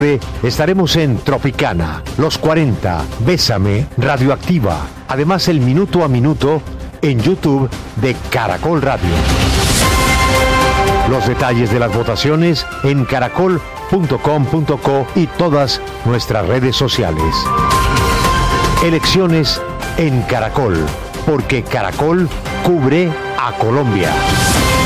estaremos en Tropicana, Los 40, Bésame, Radioactiva. Además, el Minuto a Minuto en YouTube de Caracol Radio. Los detalles de las votaciones en caracol.com.co y todas nuestras redes sociales. Elecciones en Caracol, porque Caracol cubre a Colombia.